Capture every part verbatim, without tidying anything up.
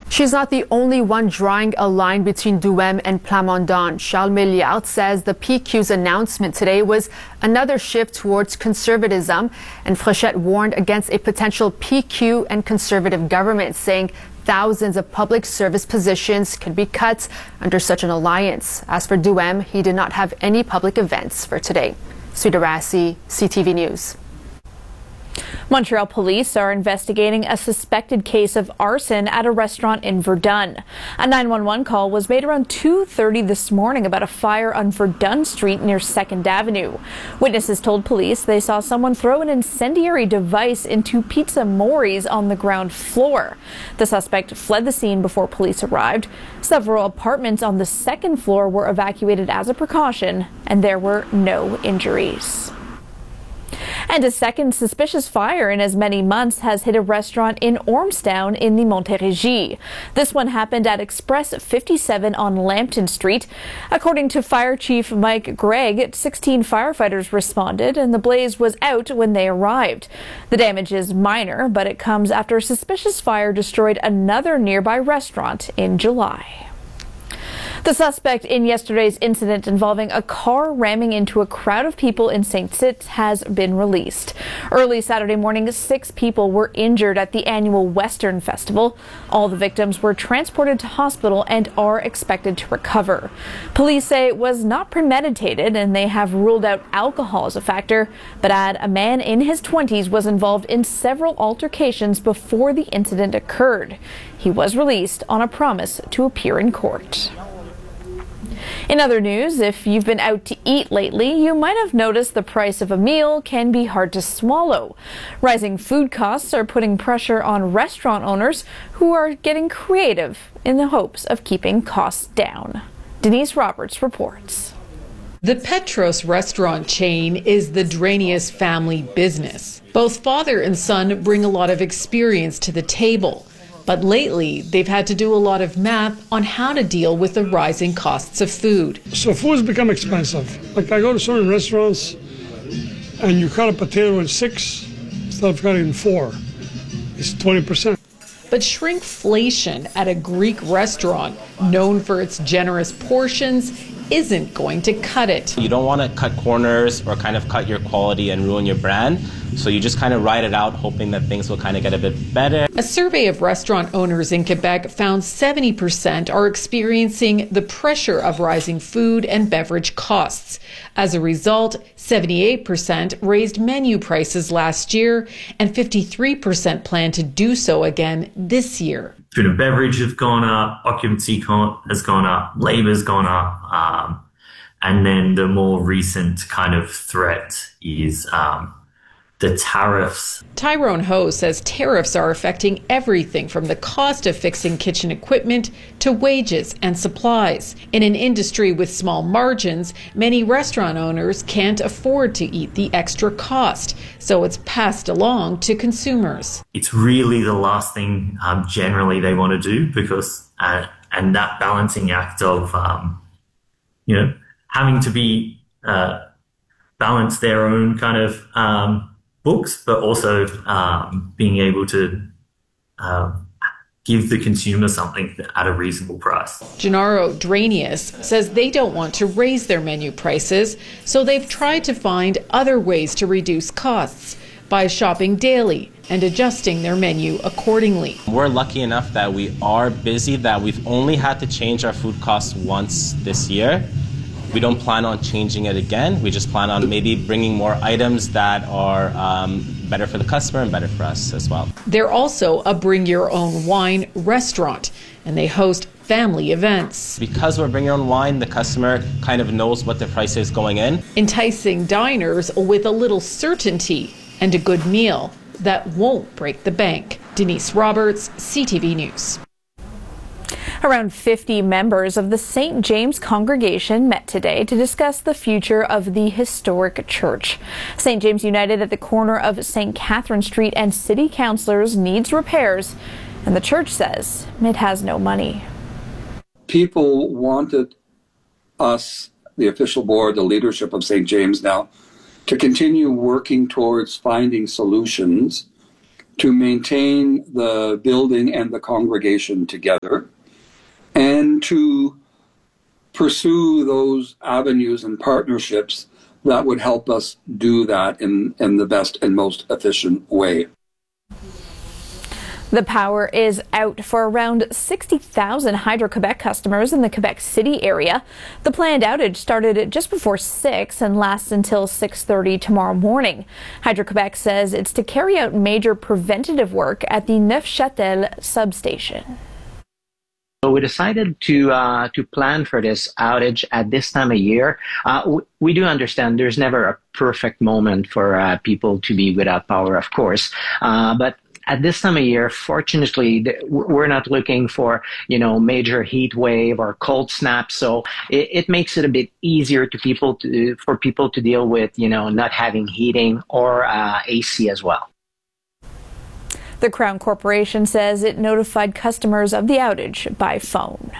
She's not the only one drawing a line between Douem and Plamondon. Charles Milliard says the P Q's announcement today was another shift towards conservatism, and Fréchette warned against a potential P Q and conservative government, saying thousands of public service positions could be cut under such an alliance. As for Douem, he did not have any public events for today. Sweet Arasi, C T V News. Montreal police are investigating a suspected case of arson at a restaurant in Verdun. A nine one one call was made around two thirty this morning about a fire on Verdun Street near second Avenue. Witnesses told police they saw someone throw an incendiary device into Pizza Mori's on the ground floor. The suspect fled the scene before police arrived. Several apartments on the second floor were evacuated as a precaution, and there were no injuries. And a second suspicious fire in as many months has hit a restaurant in Ormstown in the Montérégie. This one happened at Express fifty-seven on Lambton Street. According to Fire Chief Mike Gregg, sixteen firefighters responded and the blaze was out when they arrived. The damage is minor, but it comes after a suspicious fire destroyed another nearby restaurant in July. The suspect in yesterday's incident involving a car ramming into a crowd of people in Saint Tite has been released. Early Saturday morning, six people were injured at the annual Western Festival. All the victims were transported to hospital and are expected to recover. Police say it was not premeditated and they have ruled out alcohol as a factor, but add a man in his twenties was involved in several altercations before the incident occurred. He was released on a promise to appear in court. In other news, if you've been out to eat lately, you might have noticed the price of a meal can be hard to swallow. Rising food costs are putting pressure on restaurant owners who are getting creative in the hopes of keeping costs down. Denise Roberts reports. The Petros restaurant chain is the Dranius family business. Both father and son bring a lot of experience to the table. But lately, they've had to do a lot of math on how to deal with the rising costs of food. So food's become expensive. Like I go to certain restaurants and you cut a potato in six instead of cutting in four. It's twenty percent. But shrinkflation at a Greek restaurant, known for its generous portions, isn't going to cut it. You don't want to cut corners or kind of cut your quality and ruin your brand. So you just kind of ride it out, hoping that things will kind of get a bit better. A survey of restaurant owners in Quebec found seventy percent are experiencing the pressure of rising food and beverage costs. As a result, seventy-eight percent raised menu prices last year and fifty-three percent plan to do so again this year. Food and beverage have gone up, occupancy has gone up, labor's gone up, um, and then the more recent kind of threat is um, the tariffs. Tyrone Ho says tariffs are affecting everything from the cost of fixing kitchen equipment to wages and supplies. In an industry with small margins, many restaurant owners can't afford to eat the extra cost, so it's passed along to consumers. It's really the last thing um, generally they want to do because, uh, and that balancing act of, um, you know, having to be, uh, balance their own kind of, um, books, but also um, being able to uh, give the consumer something at a reasonable price. Gennaro Dranius says they don't want to raise their menu prices, so they've tried to find other ways to reduce costs by shopping daily and adjusting their menu accordingly. We're lucky enough that we are busy, that we've only had to change our food costs once this year. We don't plan on changing it again. We just plan on maybe bringing more items that are um, better for the customer and better for us as well. They're also a bring your own wine restaurant, and they host family events. Because we're bring your own wine, the customer kind of knows what the price is going in. Enticing diners with a little certainty and a good meal that won't break the bank. Denise Roberts, C T V News. Around fifty members of the Saint James congregation met today to discuss the future of the historic church. Saint James United at the corner of Saint Catherine Street and city councillors needs repairs, and the church says it has no money. People wanted us, the official board, the leadership of Saint James now, to continue working towards finding solutions to maintain the building and the congregation together, and to pursue those avenues and partnerships that would help us do that in, in the best and most efficient way. The power is out for around sixty thousand Hydro-Quebec customers in the Quebec City area. The planned outage started at just before six and lasts until six thirty tomorrow morning. Hydro-Quebec says it's to carry out major preventative work at the Neufchâtel substation. So we decided to uh, to plan for this outage at this time of year. Uh, we, we do understand there's never a perfect moment for uh, people to be without power, of course, uh, but at this time of year, fortunately, we're not looking for, you know, major heat wave or cold snap. So it, it makes it a bit easier to people to, for people to deal with, you know, not having heating or uh, A C as well. The Crown Corporation says it notified customers of the outage by phone.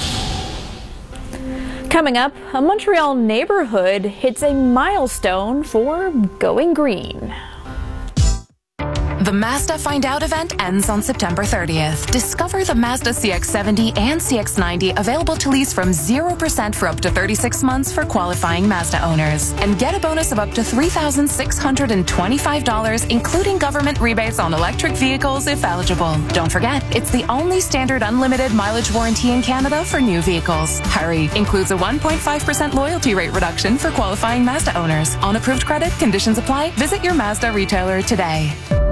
Coming up, a Montreal neighborhood hits a milestone for going green. The Mazda Find Out event ends on September thirtieth. Discover the Mazda C X seventy and C X ninety available to lease from zero percent for up to thirty-six months for qualifying Mazda owners. And get a bonus of up to three thousand six hundred twenty-five dollars, including government rebates on electric vehicles if eligible. Don't forget, it's the only standard unlimited mileage warranty in Canada for new vehicles. Hurry! Includes a one point five percent loyalty rate reduction for qualifying Mazda owners. On approved credit, conditions apply. Visit your Mazda retailer today.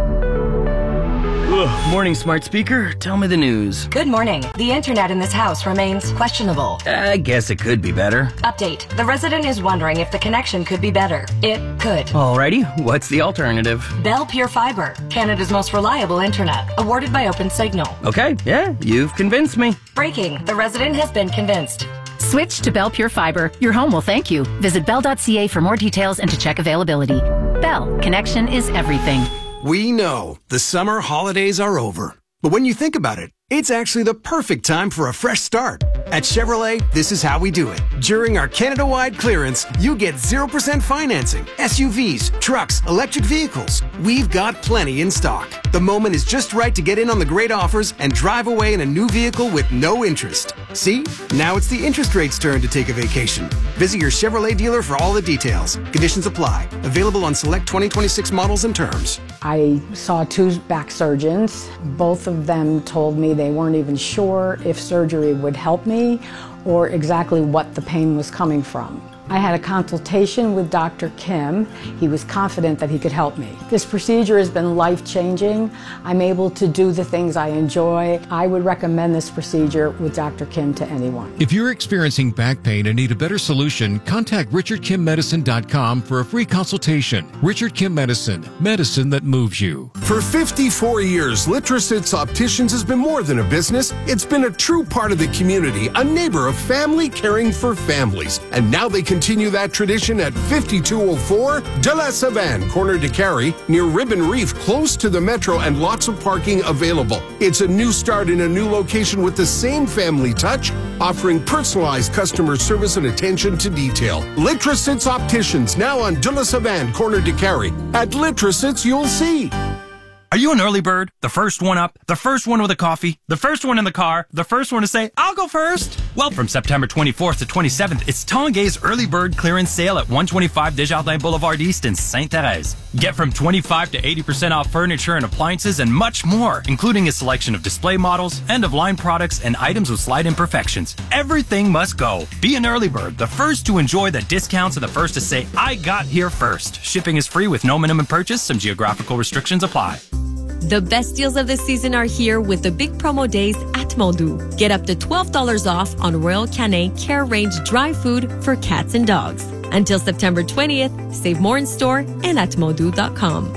Ugh, morning, smart speaker. Tell me the news. Good morning. The internet in this house remains questionable. I guess it could be better. Update. The resident is wondering if the connection could be better. It could. Alrighty, what's the alternative? Bell Pure Fiber, Canada's most reliable internet, awarded by OpenSignal. Okay, yeah, you've convinced me. Breaking. The resident has been convinced. Switch to Bell Pure Fiber. Your home will thank you. Visit bell dot c a for more details and to check availability. Bell, connection is everything. We know the summer holidays are over, but when you think about it, it's actually the perfect time for a fresh start. At Chevrolet, this is how we do it. During our Canada-wide clearance, you get zero percent financing, S U Vs, trucks, electric vehicles. We've got plenty in stock. The moment is just right to get in on the great offers and drive away in a new vehicle with no interest. See? Now it's the interest rate's turn to take a vacation. Visit your Chevrolet dealer for all the details. Conditions apply. Available on select twenty twenty-six models and terms. I saw two back surgeons. Both of them told me they weren't even sure if surgery would help me or exactly what the pain was coming from. I had a consultation with Doctor Kim. He was confident that he could help me. This procedure has been life-changing. I'm able to do the things I enjoy. I would recommend this procedure with Doctor Kim to anyone. If you're experiencing back pain and need a better solution, contact richard kim medicine dot com for a free consultation. Richard Kim Medicine, medicine that moves you. For fifty-four years, Litrosits Opticians has been more than a business. It's been a true part of the community, a neighbor of family caring for families. And now they continue that tradition at fifty-two oh four De La Savane, corner de Carrie, near Ribbon Reef, close to the metro and lots of parking available. It's a new start in a new location with the same family touch, offering personalized customer service and attention to detail. Litrosits Opticians, now on De La Savane, corner de Carrie. At Litrosits, you'll see. Are you an early bird? The first one up? The first one with a coffee? The first one in the car? The first one to say, I'll go first? Well, from September twenty-fourth to twenty-seventh, it's Tanguay's Early Bird Clearance Sale at one twenty-five Desjardins Boulevard East in Sainte-Thérèse. Get from twenty-five to eighty percent off furniture and appliances and much more, including a selection of display models, end-of-line products, and items with slight imperfections. Everything must go. Be an early bird, the first to enjoy the discounts and the first to say, I got here first. Shipping is free with no minimum purchase. Some geographical restrictions apply. The best deals of the season are here with the big promo days at Mondo. Get up to twelve dollars off on Royal Canin Care Range dry food for cats and dogs. Until September twentieth, save more in store and at mondo dot com.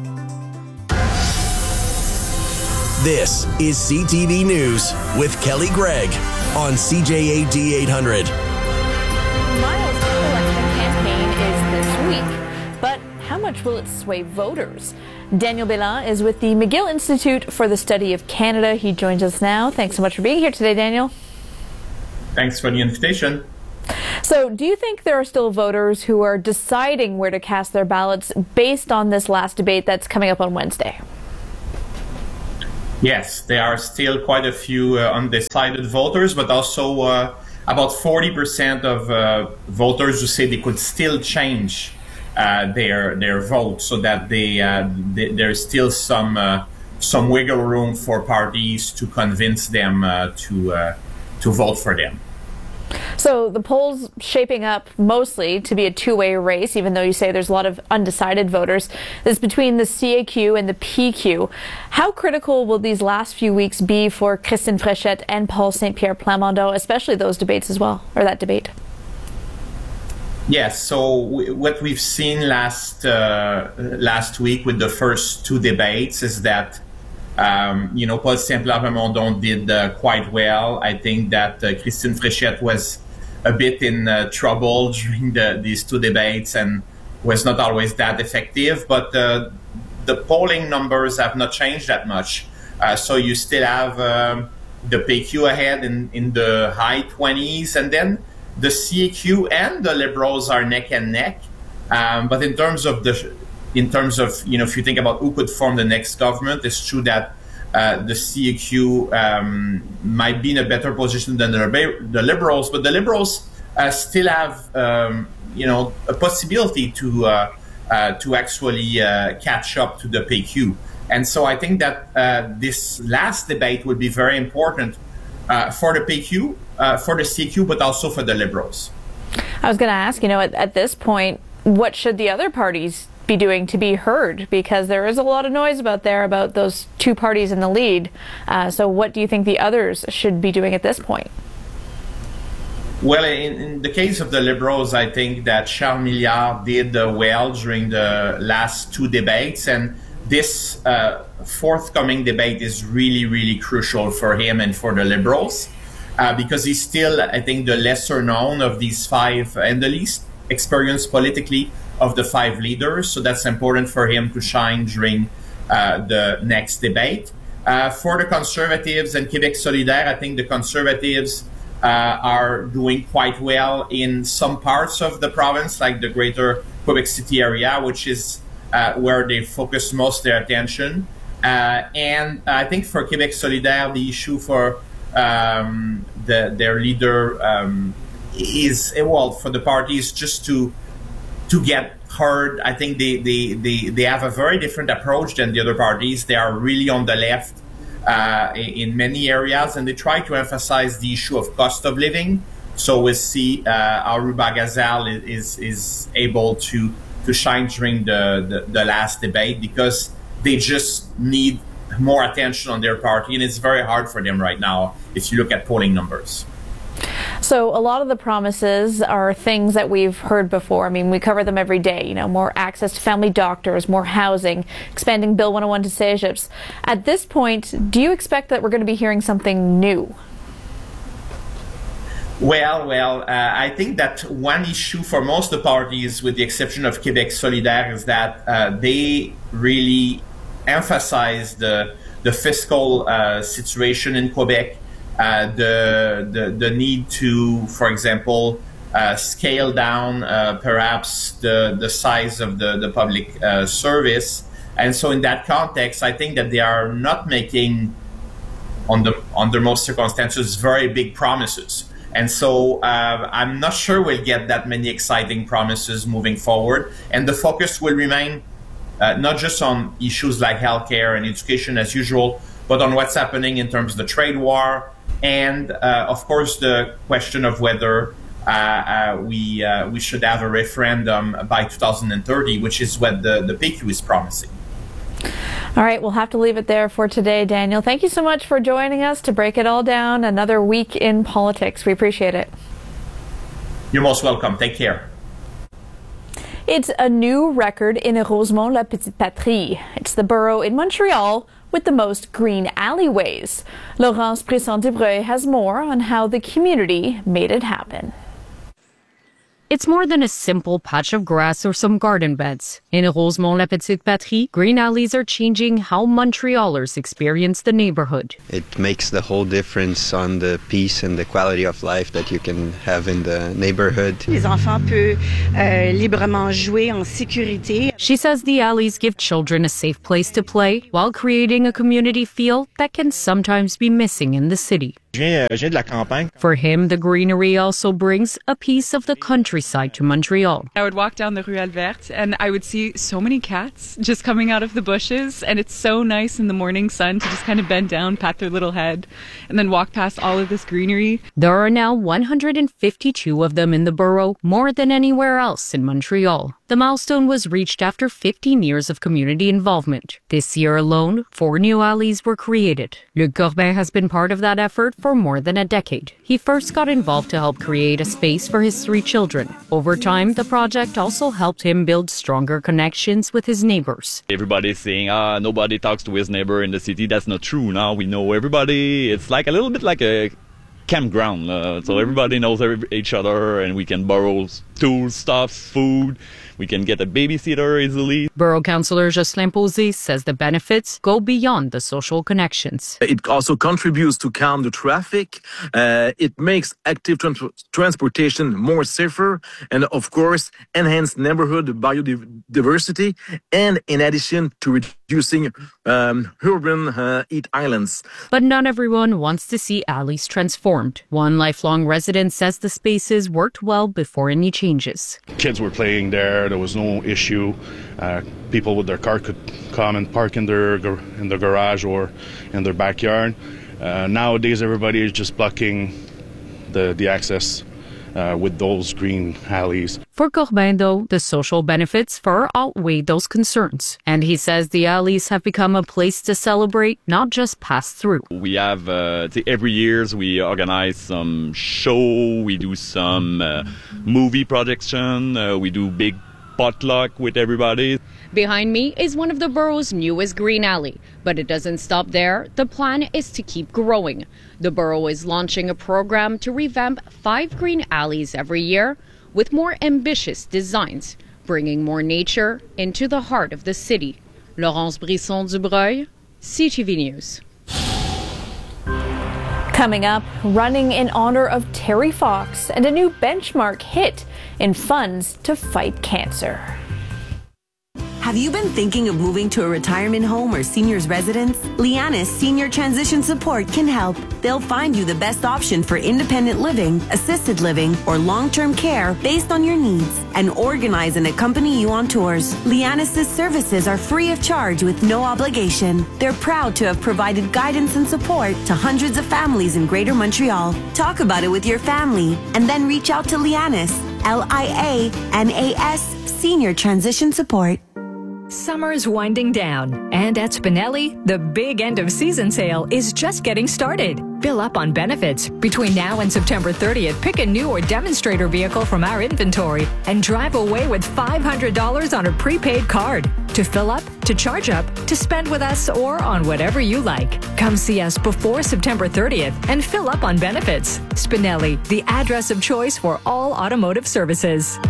This is C T V News with Kelly Gregg on C J A D eight hundred. Miles' election campaign is this week, but how much will it sway voters? Daniel Bélan is with the McGill Institute for the Study of Canada. He joins us now. Thanks so much for being here today, Daniel. Thanks for the invitation. So, do you think there are still voters who are deciding where to cast their ballots based on this last debate that's coming up on Wednesday? Yes, there are still quite a few uh, undecided voters, but also uh, about forty percent of uh, voters who say they could still change uh, their their vote, so that they, uh, they there's still some uh, some wiggle room for parties to convince them uh, to uh, to vote for them. So the polls shaping up mostly to be a two-way race, even though you say there's a lot of undecided voters. This is between the C A Q and the P Q. How critical will these last few weeks be for Christine Fréchette and Paul Saint-Pierre Plamondon, especially those debates as well, or that debate? Yes. So w what we've seen last uh, last week with the first two debates is that Um, you know, Paul Saint-Pierre Plamondon did uh, quite well. I think that uh, Christine Fréchette was a bit in uh, trouble during the, these two debates and was not always that effective. But uh, the polling numbers have not changed that much. Uh, so you still have um, the P Q ahead in, in the high twenties, and then the C A Q and the Liberals are neck and neck. Um, but in terms of the In terms of, you know, if you think about who could form the next government, it's true that uh, the C A Q um, might be in a better position than the, the Liberals, but the Liberals uh, still have, um, you know, a possibility to uh, uh, to actually uh, catch up to the P Q. And so I think that uh, this last debate will be very important uh, for the P Q, uh, for the C A Q, but also for the Liberals. I was going to ask, you know, at, at this point, what should the other parties be doing to be heard, because there is a lot of noise about there about those two parties in the lead. Uh, so what do you think the others should be doing at this point? Well, in, in the case of the Liberals, I think that Charles Milliard did uh, well during the last two debates, and this uh, forthcoming debate is really, really crucial for him and for the Liberals, uh, because he's still, I think, the lesser known of these five and the least experienced politically of the five leaders, so that's important for him to shine during uh, the next debate. Uh, for the Conservatives and Québec Solidaire, I think the Conservatives uh, are doing quite well in some parts of the province, like the greater Quebec City area, which is uh, where they focus most their attention. Uh, and I think for Québec Solidaire, the issue for um, the, their leader um, is, well, for the party is just to to get heard. I think they, they, they, they have a very different approach than the other parties. They are really on the left uh, in many areas, and they try to emphasize the issue of cost of living. So we'll see uh, how Ruba Gazal is, is able to, to shine during the, the, the last debate, because they just need more attention on their party, and it's very hard for them right now if you look at polling numbers. So a lot of the promises are things that we've heard before. I mean, we cover them every day, you know, more access to family doctors, more housing, expanding Bill one oh one to cégeps. At this point, do you expect that we're going to be hearing something new? Well, well, uh, I think that one issue for most of the parties, with the exception of Québec Solidaire, is that uh, they really emphasize the, the fiscal uh, situation in Quebec. Uh, the, the the need to, for example, uh, scale down uh, perhaps the the size of the the public uh, service, and so in that context, I think that they are not making, under under most circumstances, very big promises, and so uh, I'm not sure we'll get that many exciting promises moving forward, and the focus will remain uh, not just on issues like healthcare and education as usual, but on what's happening in terms of the trade war. And uh, of course, the question of whether uh, uh, we uh, we should have a referendum by two thousand thirty, which is what the, the P Q is promising. All right, we'll have to leave it there for today, Daniel. Thank you so much for joining us to break it all down. Another week in politics. We appreciate it. You're most welcome. Take care. It's a new record in Rosemont-la-Petite-Patrie. It's the borough in Montreal with the most green alleyways. Laurence Brisson-Debreuil has more on how the community made it happen. It's more than a simple patch of grass or some garden beds. In Rosemont-la-Petite-Patrie, green alleys are changing how Montrealers experience the neighborhood. It makes the whole difference on the peace and the quality of life that you can have in the neighborhood. Les enfants peuvent euh, librement jouer en sécurité. She says the alleys give children a safe place to play while creating a community feel that can sometimes be missing in the city. For him, the greenery also brings a piece of the countryside to Montreal. I would walk down the Rue Albert and I would see so many cats just coming out of the bushes, and it's so nice in the morning sun to just kind of bend down, pat their little head, and then walk past all of this greenery. There are now one hundred fifty-two of them in the borough, more than anywhere else in Montreal. The milestone was reached after fifteen years of community involvement. This year alone, four new alleys were created. Luc Corbin has been part of that effort for more than a decade. He first got involved to help create a space for his three children. Over time, the project also helped him build stronger connections with his neighbors. Everybody's saying, ah, nobody talks to his neighbor in the city. That's not true. Now we know everybody. It's like a little bit like a campground. Uh, so everybody knows every, each other, and we can borrow tools, stuff, food. We can get a babysitter easily. Borough Councillor Jocelyn Posé says the benefits go beyond the social connections. It also contributes to calm the traffic. Uh, it makes active trans transportation more safer, and of course, enhance neighborhood biodiversity, and in addition to reducing um, urban uh, heat islands. But not everyone wants to see alleys transformed. One lifelong resident says the spaces worked well before any changes. Kids were playing there. There was no issue. Uh, people with their car could come and park in their in their garage or in their backyard. Uh, nowadays, everybody is just blocking the the access uh, with those green alleys. For Corbin, though, the social benefits far outweigh those concerns. And he says the alleys have become a place to celebrate, not just pass through. We have, uh, every year we organize some show, we do some uh, movie projection, uh, we do big potluck with everybody. Behind me is one of the borough's newest green alley, but it doesn't stop there. The plan is to keep growing. The borough is launching a program to revamp five green alleys every year with more ambitious designs, bringing more nature into the heart of the city. Laurence Brisson-Dubreuil, C T V News. Coming up, running in honor of Terry Fox and a new benchmark hit in funds to fight cancer. Have you been thinking of moving to a retirement home or seniors residence? Lianis Senior Transition Support can help. They'll find you the best option for independent living, assisted living, or long-term care based on your needs, and organize and accompany you on tours. Lianis' services are free of charge with no obligation. They're proud to have provided guidance and support to hundreds of families in Greater Montreal. Talk about it with your family and then reach out to Lianis, L I A N A S Senior Transition Support. Summer's winding down, and at Spinelli, the big end-of-season sale is just getting started. Fill up on benefits. Between now and September thirtieth, pick a new or demonstrator vehicle from our inventory and drive away with five hundred dollars on a prepaid card. To fill up, to charge up, to spend with us, or on whatever you like. Come see us before September thirtieth and fill up on benefits. Spinelli, the address of choice for all automotive services.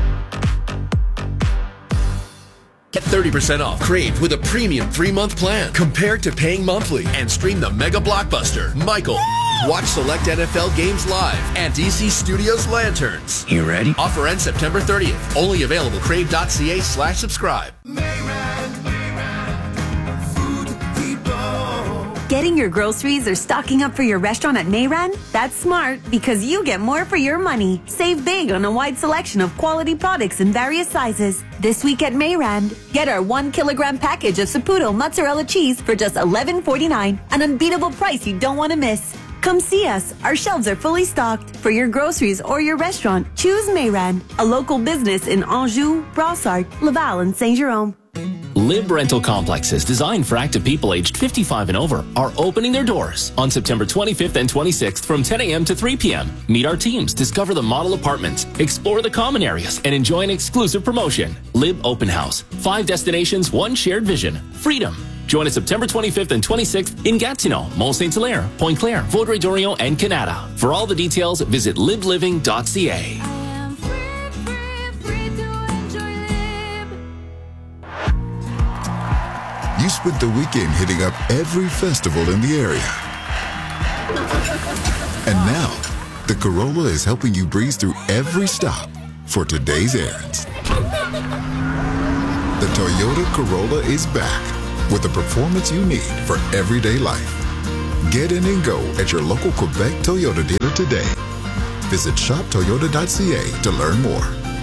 Get thirty percent off Crave with a premium three-month plan compared to paying monthly, and stream the mega blockbuster, Michael. Watch select N F L games live and D C Studios Lanterns. You ready? Offer ends September thirtieth. Only available crave.ca slash subscribe. Getting your groceries or stocking up for your restaurant at Mayran? That's smart, because you get more for your money. Save big on a wide selection of quality products in various sizes. This week at Mayran, get our one kilogram package of Saputo mozzarella cheese for just eleven forty-nine, an unbeatable price you don't want to miss. Come see us. Our shelves are fully stocked. For your groceries or your restaurant, choose Mayran, a local business in Anjou, Brossard, Laval, and Saint-Jérôme. Lib Rental Complexes designed for active people aged fifty-five and over are opening their doors on September twenty-fifth and twenty-sixth from ten a.m. to three p.m. Meet our teams, discover the model apartments, explore the common areas, and enjoy an exclusive promotion. Lib Open House. Five destinations, one shared vision. Freedom. Join us September twenty-fifth and twenty-sixth in Gatineau, Mont-Saint-Hilaire, Pointe-Claire, Vaudreuil-Dorion, and Canada. For all the details, visit libliving dot c a. You spent the weekend hitting up every festival in the area. And now, the Corolla is helping you breeze through every stop for today's errands. The Toyota Corolla is back with the performance you need for everyday life. Get in and go at your local Quebec Toyota dealer today. Visit shop toyota dot c a to learn more.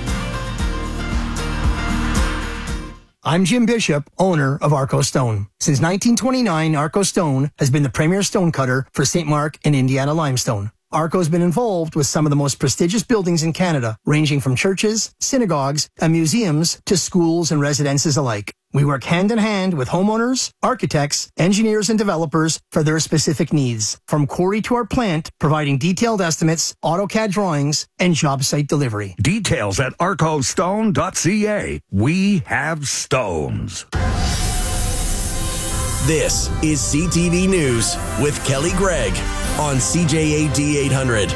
I'm Jim Bishop, owner of Arco Stone. Since nineteen twenty-nine, Arco Stone has been the premier stone cutter for Saint Mark and Indiana limestone. Arco has been involved with some of the most prestigious buildings in Canada, ranging from churches, synagogues, and museums to schools and residences alike. We work hand in hand with homeowners, architects, engineers, and developers for their specific needs. From quarry to our plant, providing detailed estimates, AutoCAD drawings, and job site delivery. Details at arco stone dot c a. We have stones. This is C T V News with Kelly Gregg on C J A D eight hundred.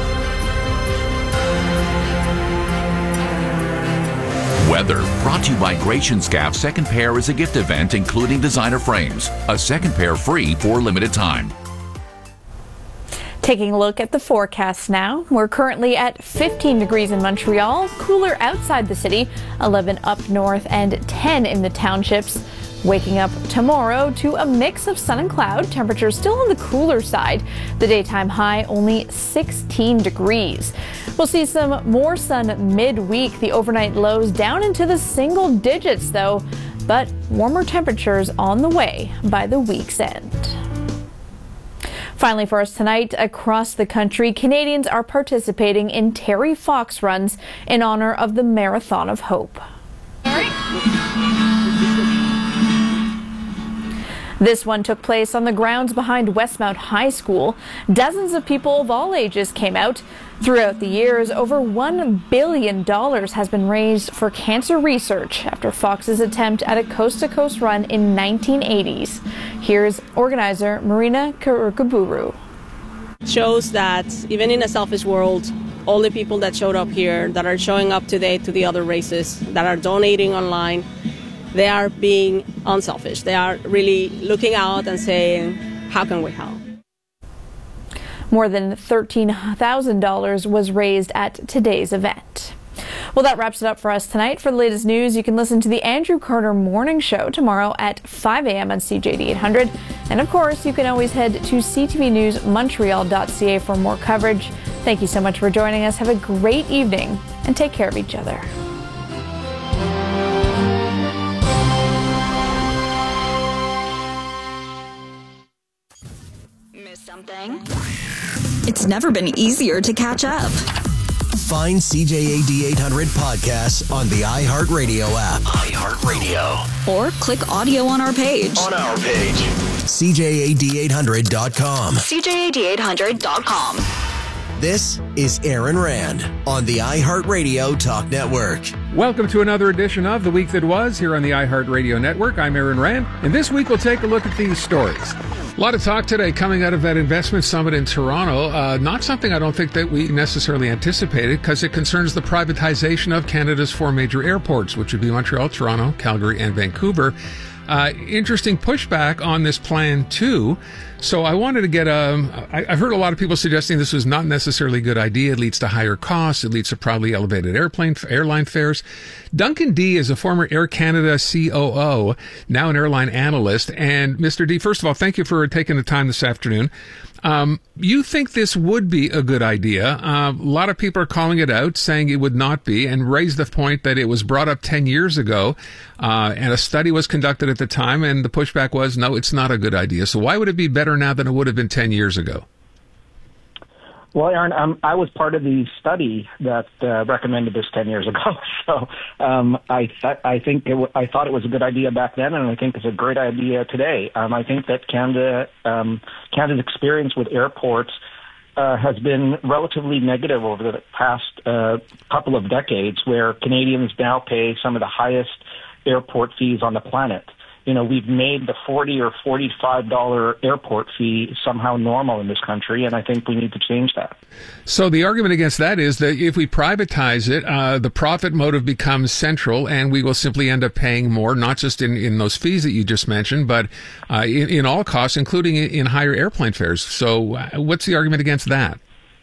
Weather, brought to you by Gratianscaf. Second pair is a gift event including designer frames. A second pair free for a limited time. Taking a look at the forecast now. We're currently at fifteen degrees in Montreal, cooler outside the city, eleven up north and ten in the townships. Waking up tomorrow to a mix of sun and cloud, temperatures still on the cooler side. The daytime high only sixteen degrees. We'll see some more sun midweek. The overnight lows down into the single digits though, but warmer temperatures on the way by the week's end. Finally for us tonight, across the country, Canadians are participating in Terry Fox runs in honor of the Marathon of Hope. This one took place on the grounds behind Westmount High School. Dozens of people of all ages came out. Throughout the years, over one billion dollars has been raised for cancer research after Fox's attempt at a coast-to-coast run in nineteen eighties. Here's organizer Marina Karukaburu. Shows that even in a selfish world, all the people that showed up here, that are showing up today to the other races, that are donating online, they are being unselfish. They are really looking out and saying, how can we help? More than thirteen thousand dollars was raised at today's event. Well, that wraps it up for us tonight. For the latest news, you can listen to the Andrew Carter Morning Show tomorrow at five a m on C J D eight hundred. And of course, you can always head to c t v news montreal dot c a for more coverage. Thank you so much for joining us. Have a great evening and take care of each other. Something? It's never been easier to catch up. Find C J A D eight hundred podcasts on the iHeartRadio app. iHeartRadio. Or click audio on our page. On our page. C J A D eight hundred dot com. C J A D eight hundred dot com. This is Aaron Rand on the iHeartRadio Talk Network. Welcome to another edition of The Week That Was here on the iHeartRadio Network. I'm Aaron Rand, and this week we'll take a look at these stories. A lot of talk today coming out of that investment summit in Toronto. Uh, not something I don't think that we necessarily anticipated because it concerns the privatization of Canada's four major airports, which would be Montreal, Toronto, Calgary, and Vancouver. Uh, interesting pushback on this plan, too. So I wanted to get a... I, I've heard a lot of people suggesting this was not necessarily a good idea. It leads to higher costs. It leads to probably elevated airplane airline fares. Duncan D is a former Air Canada C O O, now an airline analyst. And Mister D, first of all, thank you for taking the time this afternoon. Um, you think this would be a good idea. Uh, a lot of people are calling it out, saying it would not be, and raised the point that it was brought up ten years ago, uh, and a study was conducted at the time, and the pushback was, no, it's not a good idea. So why would it be better now than it would have been ten years ago? Well, Aaron, um, I was part of the study that uh, recommended this ten years ago. So um, I th- I think it w- I thought it was a good idea back then, and I think it's a great idea today. Um, I think that Canada um, Canada's experience with airports uh, has been relatively negative over the past uh, couple of decades, where Canadians now pay some of the highest airport fees on the planet. you know, we've made the forty or forty-five dollar airport fee somehow normal in this country, and I think we need to change that. So the argument against that is that if we privatize it, uh, the profit motive becomes central, and we will simply end up paying more, not just in, in those fees that you just mentioned, but uh, in, in all costs, including in, in higher airplane fares. So uh, what's the argument against that?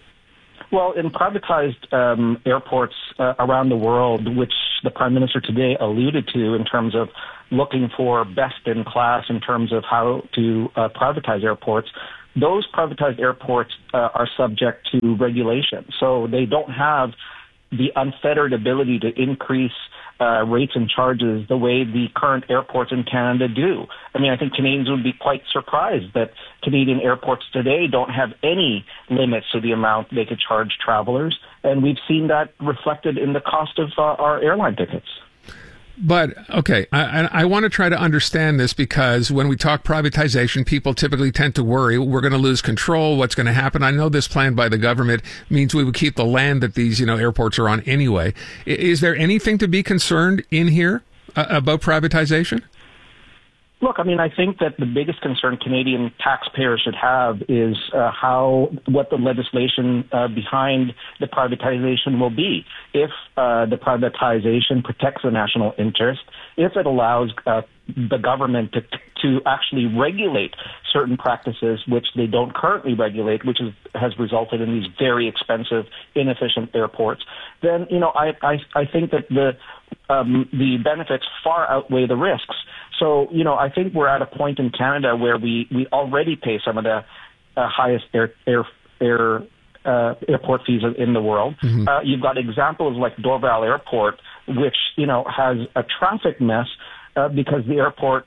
Well, in privatized um, airports uh, around the world, which the Prime Minister today alluded to in terms of looking for best in class in terms of how to uh, privatize airports, those privatized airports uh, are subject to regulation. So they don't have the unfettered ability to increase uh, rates and charges the way the current airports in Canada do. I mean, I think Canadians would be quite surprised that Canadian airports today don't have any limits to the amount they could charge travelers, and we've seen that reflected in the cost of uh, our airline tickets. But, okay, I, I want to try to understand this, because when we talk privatization, people typically tend to worry we're going to lose control, what's going to happen. I know this plan by the government means we would keep the land that these, you know, airports are on anyway. Is there anything to be concerned in here uh, about privatization? Look, I mean, I think that the biggest concern Canadian taxpayers should have is uh, how, what the legislation uh, behind the privatization will be. If uh, the privatization protects the national interest, if it allows uh, the government to to actually regulate certain practices which they don't currently regulate, which is, has resulted in these very expensive, inefficient airports, then, you know, I I, I think that the um, the benefits far outweigh the risks. So, you know, I think we're at a point in Canada where we, we already pay some of the uh, highest air air air uh, airport fees in the world. Mm-hmm. Uh, you've got examples like Dorval Airport, which, you know, has a traffic mess uh, because the airport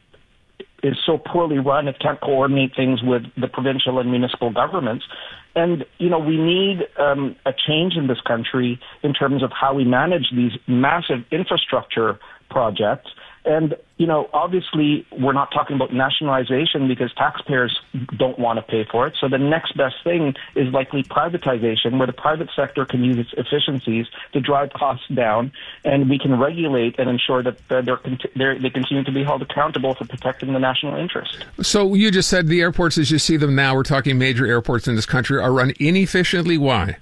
is so poorly run, it can't coordinate things with the provincial and municipal governments. And, you know, we need um, a change in this country in terms of how we manage these massive infrastructure projects. And, you know, obviously we're not talking about nationalization because taxpayers don't want to pay for it. So the next best thing is likely privatization, where the private sector can use its efficiencies to drive costs down, and we can regulate and ensure that uh, they're, they're, they continue to be held accountable for protecting the national interest. So you just said the airports as you see them now, we're talking major airports in this country, are run inefficiently. Why?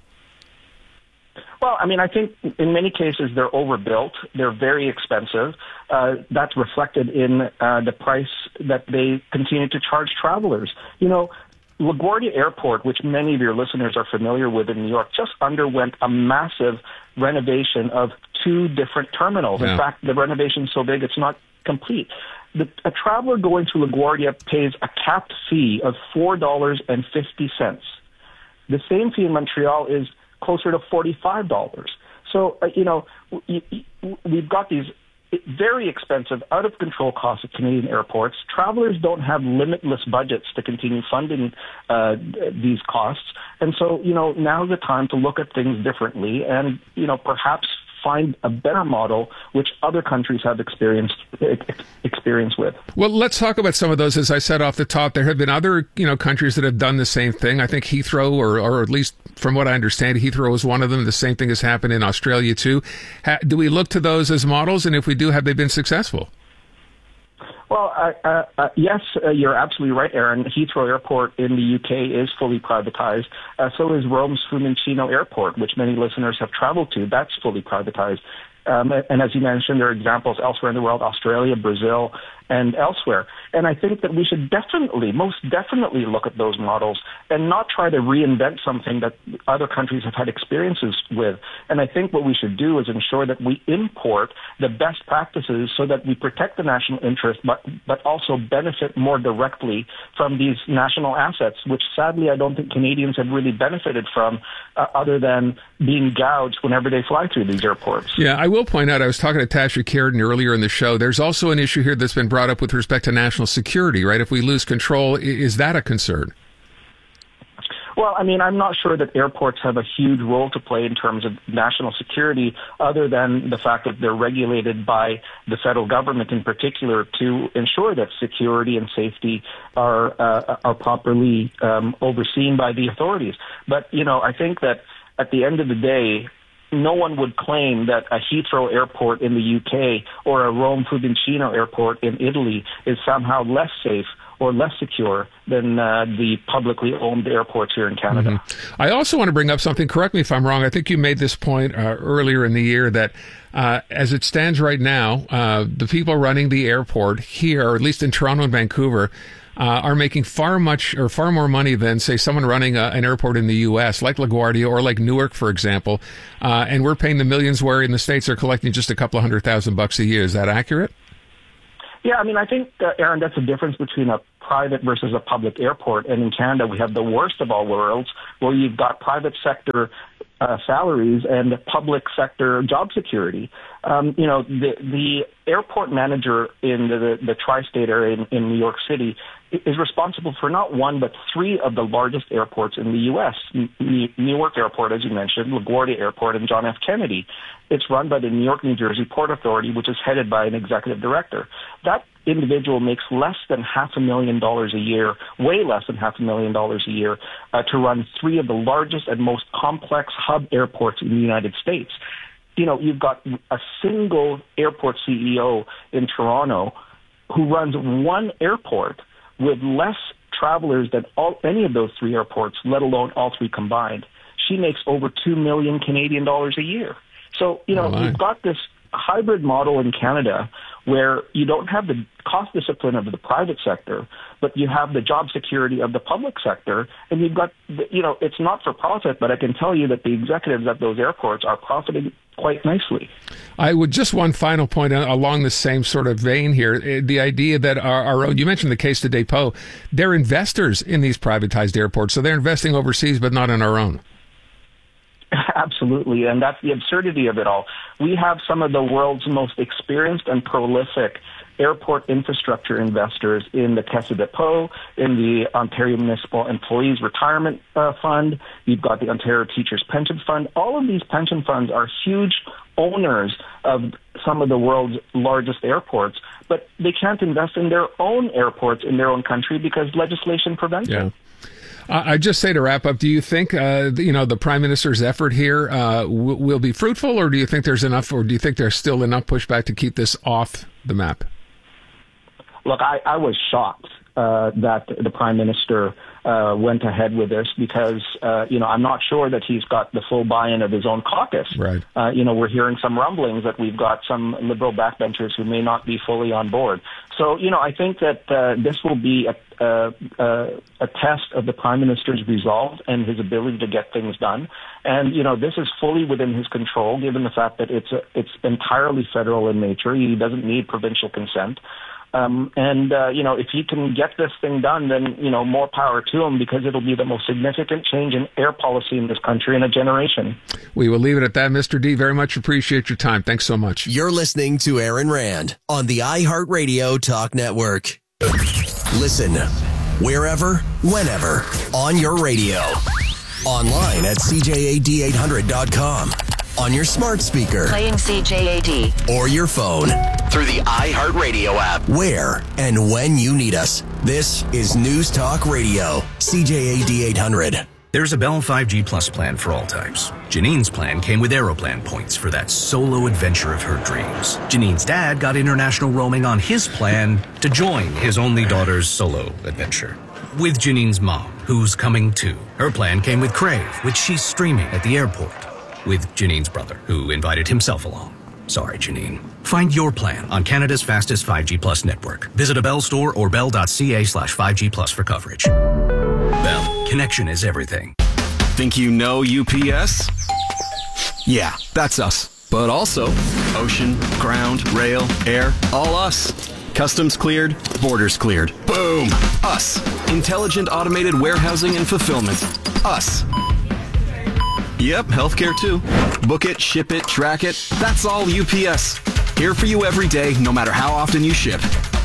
Well, I mean, I think in many cases they're overbuilt. They're very expensive. Uh, that's reflected in uh, the price that they continue to charge travelers. You know, LaGuardia Airport, which many of your listeners are familiar with in New York, just underwent a massive renovation of two different terminals. Yeah. In fact, the renovation is so big it's not complete. The, a traveler going to LaGuardia pays a capped fee of four dollars and fifty cents. The same fee in Montreal is closer to forty-five dollars. So, uh, you know, we, we've got these very expensive, out-of-control costs at Canadian airports. Travelers don't have limitless budgets to continue funding uh, these costs. And so, you know, now's the time to look at things differently and, you know, perhaps find a better model which other countries have experienced experience with. Well, let's talk about some of those. As I said off the top, there have been other, you know, countries that have done the same thing. I think Heathrow, or, or at least from what I understand, Heathrow is one of them. The same thing has happened in Australia too. Ha- do we look to those as models? And if we do, have they been successful? Well, uh, uh, uh, yes, uh, you're absolutely right, Aaron. Heathrow Airport in the U K is fully privatized. Uh, so is Rome's Fiumicino Airport, which many listeners have traveled to. That's fully privatized. Um, and as you mentioned, there are examples elsewhere in the world, Australia, Brazil, and elsewhere. And I think that we should definitely, most definitely look at those models and not try to reinvent something that other countries have had experiences with. And I think what we should do is ensure that we import the best practices so that we protect the national interest, but, but also benefit more directly from these national assets, which sadly I don't think Canadians have really benefited from uh, other than being gouged whenever they fly through these airports. Yeah, I will point out, I was talking to Tasha Kierden earlier in the show, there's also an issue here that's been brought up with respect to national security, right? If we lose control, is that a concern? Well, I mean, I'm not sure that airports have a huge role to play in terms of national security, other than the fact that they're regulated by the federal government in particular to ensure that security and safety are uh, are properly um, overseen by the authorities. But, you know, I think that at the end of the day, no one would claim that a Heathrow airport in the U K or a Rome Fiumicino airport in Italy is somehow less safe or less secure than uh, the publicly owned airports here in Canada. Mm-hmm. I also want to bring up something, correct me if I'm wrong, I think you made this point uh, earlier in the year that uh, as it stands right now, uh, the people running the airport here, or at least in Toronto and Vancouver, uh, are making far much or far more money than, say, someone running a, an airport in the U S, like LaGuardia or like Newark, for example, uh, and we're paying the millions where in the States they're collecting just a couple of hundred thousand bucks a year. Is that accurate? Yeah, I mean, I think, uh, Aaron, that's the difference between a private versus a public airport. And in Canada, we have the worst of all worlds, where you've got private sector uh, salaries and public sector job security. Um, you know, the the airport manager in the, the, the tri-state area in, in New York City is responsible for not one but three of the largest airports in the U S. Newark Airport, as you mentioned, LaGuardia Airport, and John F. Kennedy. It's run by the New York, New Jersey Port Authority, which is headed by an executive director. That individual makes less than half a million dollars a year, way less than half a million dollars a year, uh, to run three of the largest and most complex hub airports in the United States. You know, you've got a single airport C E O in Toronto who runs one airport with less travelers than all, any of those three airports, let alone all three combined. She makes over two million Canadian dollars a year. So, you know, oh, you've got this hybrid model in Canada where you don't have the cost discipline of the private sector, but you have the job security of the public sector, and you've got, the, you know, it's not for profit, but I can tell you that the executives at those airports are profiting quite nicely. I would just one final point along the same sort of vein here. The idea that our, our own, you mentioned the case to Depot, they're investors in these privatized airports, so they're investing overseas, but not in our own. Absolutely, and that's the absurdity of it all. We have some of the world's most experienced and prolific airport infrastructure investors in the Caisse de Dépôt, in the Ontario Municipal Employees Retirement uh, Fund. You've got the Ontario Teachers Pension Fund. All of these pension funds are huge owners of some of the world's largest airports, but they can't invest in their own airports in their own country because legislation prevents yeah. it. I just say to wrap up, do you think, uh, you know, the Prime Minister's effort here uh, w- will be fruitful, or do you think there's enough, or do you think there's still enough pushback to keep this off the map? Look, I, I was shocked uh, that the Prime Minister uh, went ahead with this because, uh, you know, I'm not sure that he's got the full buy-in of his own caucus. Right. Uh, you know, we're hearing some rumblings that we've got some Liberal backbenchers who may not be fully on board. So, you know, I think that uh, this will be a, a, a, a test of the Prime Minister's resolve and his ability to get things done. And, you know, this is fully within his control, given the fact that it's a, it's entirely federal in nature. He doesn't need provincial consent. Um, and, uh, you know, if he can get this thing done, then, you know, more power to him, because it'll be the most significant change in air policy in this country in a generation. We will leave it at that, Mister D. Very much appreciate your time. Thanks so much. You're listening to Aaron Rand on the iHeartRadio Talk Network. Listen wherever, whenever, on your radio. Online at C J A D eight hundred dot com. On your smart speaker. Playing C J A D. Or your phone. Through the iHeartRadio app. Where and when you need us. This is News Talk Radio. C J A D eight hundred. There's a Bell five G Plus plan for all types. Janine's plan came with Aeroplan points for that solo adventure of her dreams. Janine's dad got international roaming on his plan to join his only daughter's solo adventure. With Janine's mom, who's coming too. Her plan came with Crave, which she's streaming at the airport. With Janine's brother, who invited himself along. Sorry, Janine. Find your plan on Canada's fastest five G Plus network. Visit a Bell store or bell.ca slash 5G Plus for coverage. Bell, connection is everything. Think you know U P S? Yeah, that's us. But also ocean, ground, rail, air, all us. Customs cleared, borders cleared. Boom! Us. Intelligent automated warehousing and fulfillment. Us. Yep, healthcare too. Book it, ship it, track it. That's all U P S. Here for you every day, no matter how often you ship.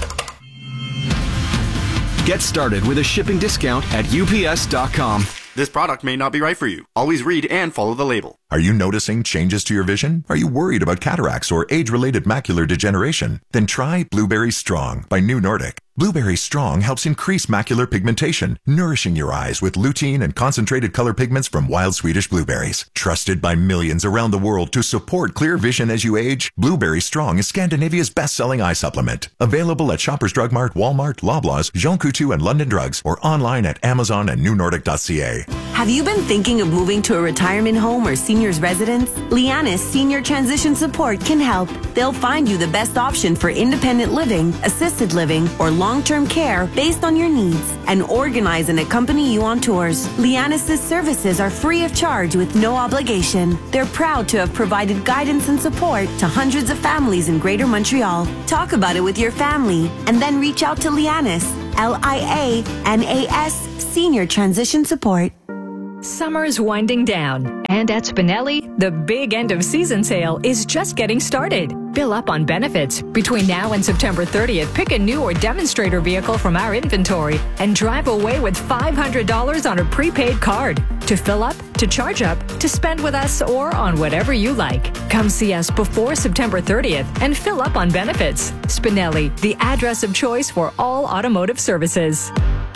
Get started with a shipping discount at U P S dot com. This product may not be right for you. Always read and follow the label. Are you noticing changes to your vision? Are you worried about cataracts or age-related macular degeneration? Then try Blueberry Strong by New Nordic. Blueberry Strong helps increase macular pigmentation, nourishing your eyes with lutein and concentrated color pigments from wild Swedish blueberries. Trusted by millions around the world to support clear vision as you age, Blueberry Strong is Scandinavia's best-selling eye supplement. Available at Shoppers Drug Mart, Walmart, Loblaws, Jean Coutu, and London Drugs, or online at Amazon and new nordic dot c a. Have you been thinking of moving to a retirement home or senior's residence? Lianis Senior Transition Support can help. They'll find you the best option for independent living, assisted living, or long-term care based on your needs and organize and accompany you on tours. Lianis' services are free of charge with no obligation. They're proud to have provided guidance and support to hundreds of families in Greater Montreal. Talk about it with your family and then reach out to Lianis, L I A N A S Senior Transition Support. Summer's winding down, and at Spinelli, the big end of season sale is just getting started. Fill up on benefits. Between now and September thirtieth, pick a new or demonstrator vehicle from our inventory and drive away with five hundred dollars on a prepaid card. To fill up, to charge up, to spend with us, or on whatever you like. Come see us before September thirtieth and fill up on benefits. Spinelli, the address of choice for all automotive services.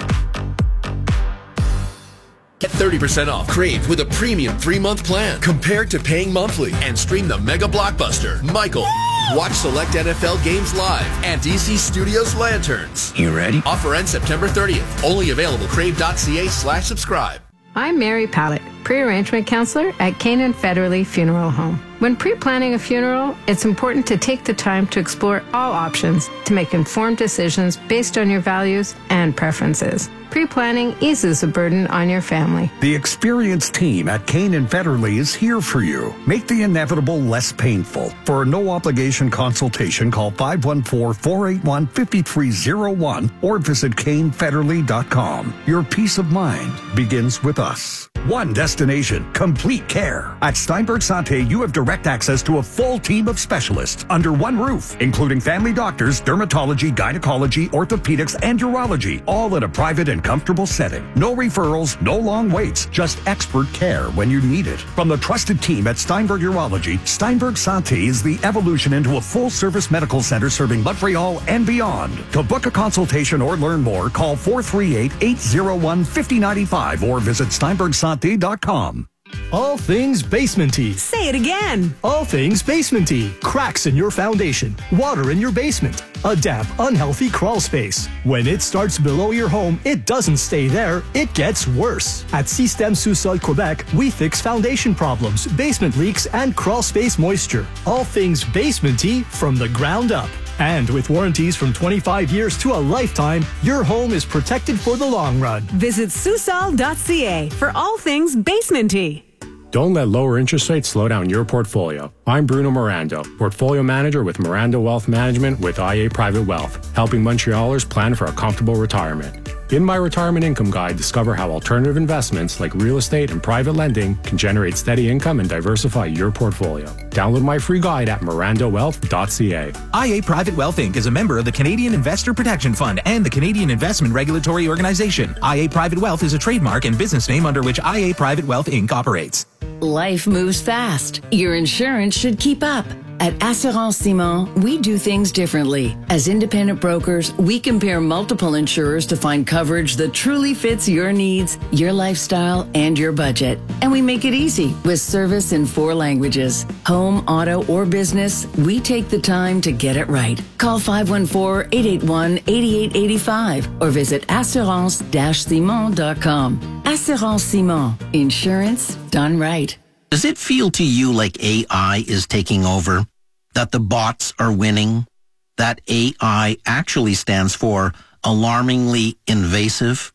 Get thirty percent off Crave with a premium three-month plan compared to paying monthly and stream the mega blockbuster, Michael. Watch select N F L games live and D C Studios Lanterns. You ready? Offer ends September thirtieth. Only available crave.ca slash subscribe. I'm Mary Pallett, pre-arrangement counselor at Canaan Federally Funeral Home. When pre-planning a funeral, it's important to take the time to explore all options to make informed decisions based on your values and preferences. Pre-planning eases the burden on your family. The experienced team at Canaan Federally is here for you. Make the inevitable less painful. For a no-obligation consultation, call five one four, four eight one, five three zero one or visit cane federally dot com. Your peace of mind begins with us. One destination, complete care. At Steinberg Santé, you have direct access to a full team of specialists under one roof, including family doctors, dermatology, gynecology, orthopedics, and urology, all in a private and comfortable setting. No referrals, no long waits, just expert care when you need it. From the trusted team at Steinberg Urology, Steinberg Santé is the evolution into a full-service medical center serving Montreal and beyond. To book a consultation or learn more, call four three eight, eight zero one, five zero nine five or visit steinberg santé dot com. All things basementy. Say it again. All things basementy. Cracks in your foundation. Water in your basement. A damp, unhealthy crawl space. When it starts below your home, it doesn't stay there. It gets worse. At Système Sous-Sol Quebec, we fix foundation problems, basement leaks, and crawl space moisture. All things basementy from the ground up. And with warranties from twenty-five years to a lifetime, your home is protected for the long run. Visit susol dot c a for all things basementy. Don't let lower interest rates slow down your portfolio. I'm Bruno Mirando, Portfolio Manager with Mirando Wealth Management with I A Private Wealth, helping Montrealers plan for a comfortable retirement. In my Retirement Income Guide, discover how alternative investments like real estate and private lending can generate steady income and diversify your portfolio. Download my free guide at mirando wealth dot c a. I A Private Wealth Incorporated is a member of the Canadian Investor Protection Fund and the Canadian Investment Regulatory Organization. I A Private Wealth is a trademark and business name under which I A Private Wealth Incorporated operates. Life moves fast. Your insurance should keep up. At Assurance Simon, we do things differently. As independent brokers, we compare multiple insurers to find coverage that truly fits your needs, your lifestyle, and your budget. And we make it easy with service in four languages. Home, auto, or business, we take the time to get it right. Call five one four, eight eight one, eight eight eight five or visit assurance dash simon dot com. Assurance Simon. Insurance done right. Does it feel to you like A I is taking over? That the bots are winning? That A I actually stands for alarmingly invasive?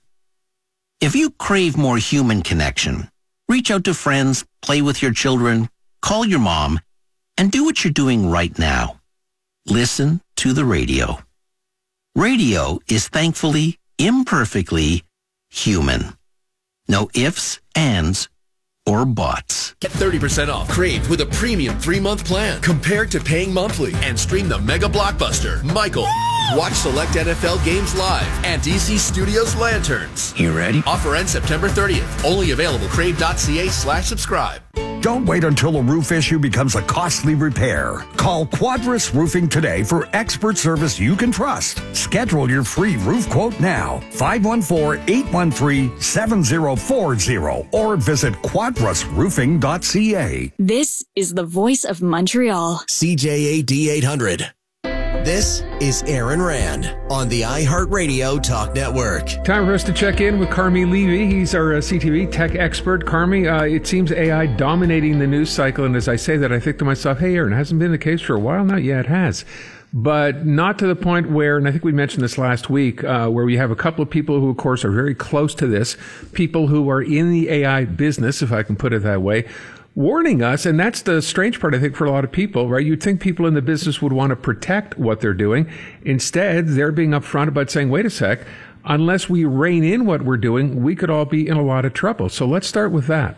If you crave more human connection, reach out to friends, play with your children, call your mom, and do what you're doing right now. Listen to the radio. Radio is thankfully, imperfectly human. No ifs, ands, or bots. Get thirty percent off Crave with a premium three-month plan compared to paying monthly and stream the mega blockbuster, Michael. Watch select N F L games live and D C Studios Lanterns. You ready? Offer ends September thirtieth. Only available crave.ca slash subscribe. Don't wait until a roof issue becomes a costly repair. Call Quadris Roofing today for expert service you can trust. Schedule your free roof quote now. five one four, eight one three, seven zero four zero or visit quadris roofing dot c a. This is the voice of Montreal. C J A D eight hundred. This is Aaron Rand on the iHeartRadio Talk Network. Time for us to check in with Carmi Levy. He's our uh, C T V tech expert. Carmi, uh, it seems A I dominating the news cycle. And as I say that, I think to myself, hey, Aaron, it hasn't been the case for a while now. Yeah, it has. But not to the point where, and I think we mentioned this last week, uh, where we have a couple of people who, of course, are very close to this, people who are in the A I business, if I can put it that way, warning us, and that's the strange part, I think, for a lot of people, right? You'd think people in the business would want to protect what they're doing. Instead, they're being upfront about saying, wait a sec, unless we rein in what we're doing, we could all be in a lot of trouble. So let's start with that.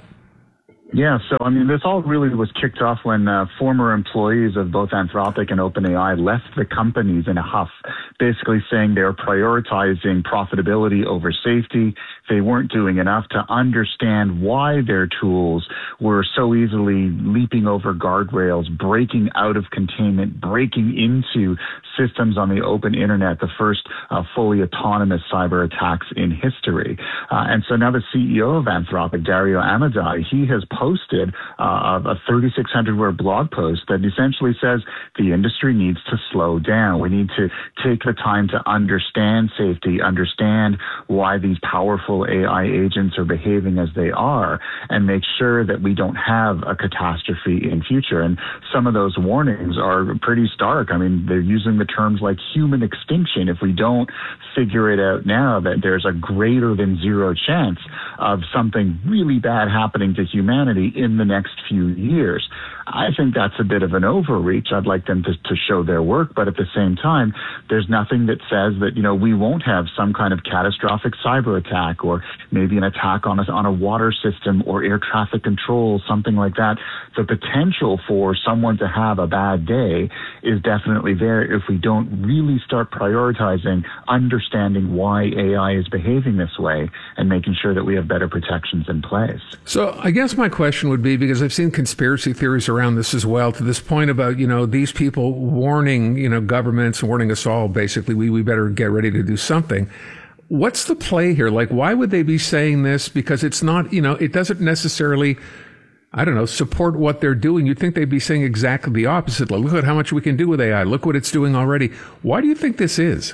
Yeah, so I mean, this all really was kicked off when uh, former employees of both Anthropic and OpenAI left the companies in a huff, basically saying they were prioritizing profitability over safety. They weren't doing enough to understand why their tools were so easily leaping over guardrails, breaking out of containment, breaking into systems on the open internet, the first uh, fully autonomous cyber attacks in history. Uh, and so now the C E O of Anthropic, Dario Amodei, he has posted uh, a thirty-six hundred word blog post that essentially says the industry needs to slow down. We need to take the time to understand safety, understand why these powerful A I agents are behaving as they are, and make sure that we don't have a catastrophe in future. And some of those warnings are pretty stark. I mean, they're using the terms like human extinction. If we don't figure it out now, that there's a greater than zero chance of something really bad happening to humanity in the next few years. I think that's a bit of an overreach. I'd like them to, to show their work, but at the same time, there's nothing that says that, you know, we won't have some kind of catastrophic cyber attack or maybe an attack on a, on a water system or air traffic control, something like that. The potential for someone to have a bad day is definitely there if we don't really start prioritizing understanding why A I is behaving this way and making sure that we have better protections in place. So I guess my question would be, because I've seen conspiracy theories around this as well, to this point about, you know, these people warning, you know, governments, warning us all, basically, we, we better get ready to do something. What's the play here? Like, why would they be saying this? Because it's not, you know, it doesn't necessarily, I don't know, support what they're doing. You'd think they'd be saying exactly the opposite. Like, look at how much we can do with A I. Look what it's doing already. Why do you think this is?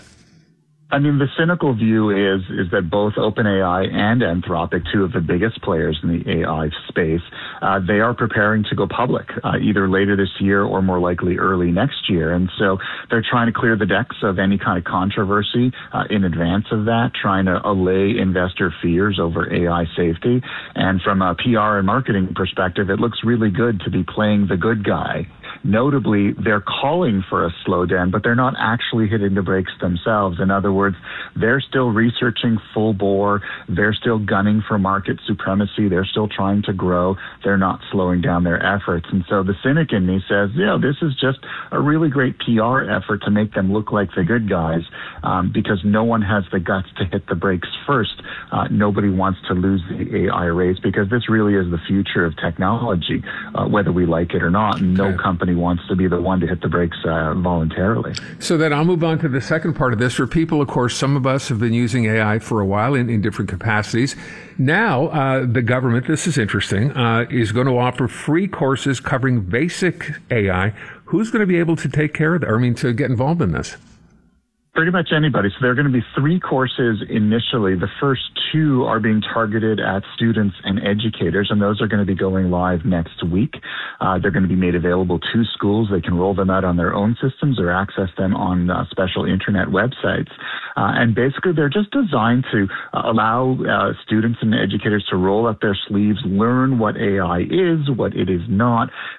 I mean, the cynical view is is that both OpenAI and Anthropic, two of the biggest players in the A I space, uh, they are preparing to go public, uh, either later this year or more likely early next year. And so they're trying to clear the decks of any kind of controversy uh, in advance of that, trying to allay investor fears over A I safety. And from a P R and marketing perspective, it looks really good to be playing the good guy. Notably, they're calling for a slowdown, but they're not actually hitting the brakes themselves. In other words, they're still researching full bore. They're still gunning for market supremacy. They're still trying to grow. They're not slowing down their efforts. And so the cynic in me says, you know, this is just a really great P R effort to make them look like the good guys, um, because no one has the guts to hit the brakes first. Uh, nobody wants to lose the A I race, because this really is the future of technology, uh, whether we like it or not. And no company wants to be the one to hit the brakes uh, voluntarily. So then I'll move on to the second part of this. For people, of course, some of us have been using A I for a while in, in different capacities. Now, uh, the government, this is interesting, uh, is going to offer free courses covering basic A I. Who's going to be able to take care of that, or I mean, to get involved in this? Pretty much anybody. So there are going to be three courses initially. The first two are being targeted at students and educators, and those are going to be going live next week. Uh, they're going to be made available to schools. They can roll them out on their own systems or access them on uh, special internet websites. Uh, and basically, they're just designed to uh, allow uh, students and educators to roll up their sleeves, learn what A I is, what it is not,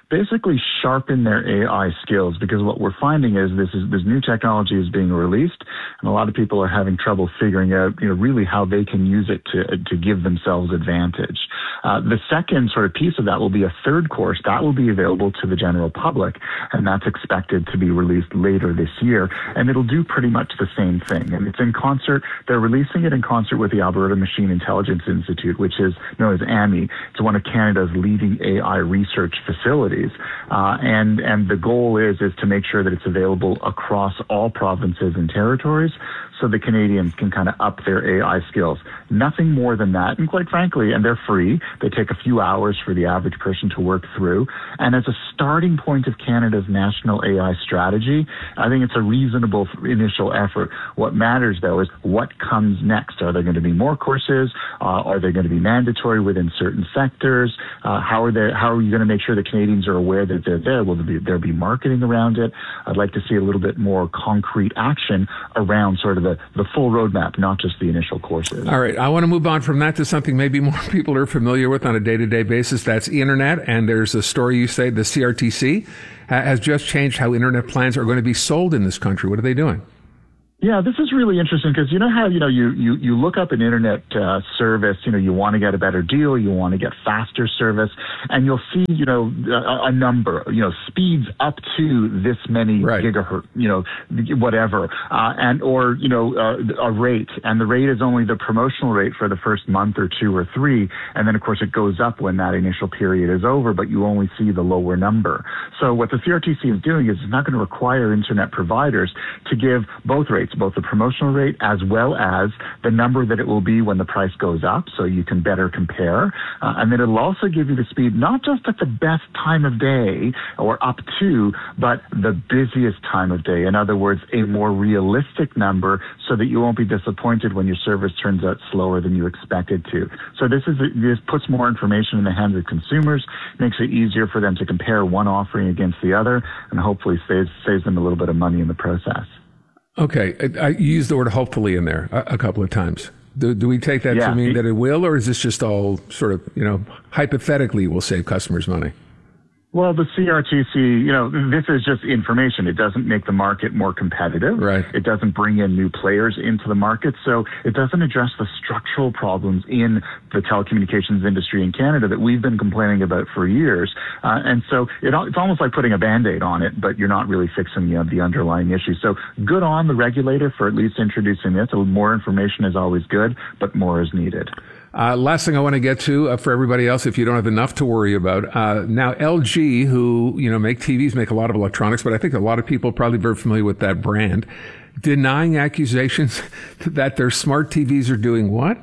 basically sharpen their A I skills, because what we're finding is this is this new technology is being released, and a lot of people are having trouble figuring out, you know, really how they can use it to to give themselves advantage. Uh, the second sort of piece of that will be a third course that will be available to the general public, and that's expected to be released later this year, and it'll do pretty much the same thing. And it's in concert. They're releasing it in concert with the Alberta Machine Intelligence Institute, which is known as A M I. It's one of Canada's leading A I research facilities, uh, and and the goal is is to make sure that it's available across all provinces and territories, so the Canadians can kind of up their A I skills. Nothing more than that. And quite frankly, and they're free. They take a few hours for the average person to work through. And as a starting point of Canada's national A I strategy, I think it's a reasonable initial effort. What matters, though, is what comes next. Are there going to be more courses? Uh, are they going to be mandatory within certain sectors? Uh, how are they, how are you going to make sure that Canadians are aware that they're there? Will there be, there be marketing around it? I'd like to see a little bit more concrete action around sort of the, the full roadmap, not just the initial courses. All right. I want to move on from that to something maybe more people are familiar with on a day-to-day basis. That's the internet. And there's a story you say the C R T C has just changed how internet plans are going to be sold in this country. What are they doing? Yeah, this is really interesting because you know how, you know, you, you, you look up an internet uh, service, you know, you want to get a better deal, you want to get faster service, and you'll see, you know, a, a number, you know, speeds up to this many right. gigahertz, you know, whatever, uh, and, or, you know, uh, a rate, and the rate is only the promotional rate for the first month or two or three, and then of course it goes up when that initial period is over, but you only see the lower number. So what the C R T C is doing is it's not going to require internet providers to give both rates, both the promotional rate as well as the number that it will be when the price goes up, so you can better compare. Uh, and then it'll also give you the speed, not just at the best time of day or up to, but the busiest time of day. In other words, a more realistic number so that you won't be disappointed when your service turns out slower than you expected to. So this is this puts more information in the hands of consumers, makes it easier for them to compare one offering against the other, and hopefully saves, saves them a little bit of money in the process. Okay, I, I used the word hopefully in there a, a couple of times. Do, do we take that yeah, to mean it, that it will, or is this just all sort of, you know, hypothetically will save customers money? Well, the C R T C, you know, this is just information. It doesn't make the market more competitive. Right. It doesn't bring in new players into the market. So it doesn't address the structural problems in the telecommunications industry in Canada that we've been complaining about for years. Uh, and so it, it's almost like putting a Band-Aid on it, but you're not really fixing the, the underlying issue. So good on the regulator for at least introducing this. More information is always good, but more is needed. Uh, last thing I want to get to uh, for everybody else, if you don't have enough to worry about, uh, now L G, who, you know, make T Vs, make a lot of electronics, but I think a lot of people are probably very familiar with that brand, denying accusations that their smart T Vs are doing what?